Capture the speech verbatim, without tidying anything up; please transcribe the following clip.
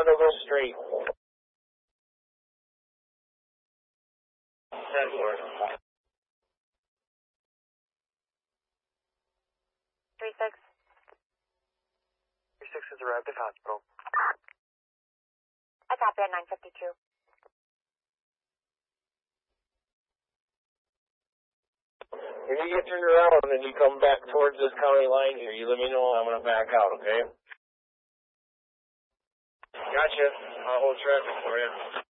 around or go straight? ten four. three six. three six has arrived at hospital. I copy at nine fifty-two. When you get turned around and you come back towards this county line here, you let me know. I'm going to back out, okay? Gotcha. I'll hold traffic for you.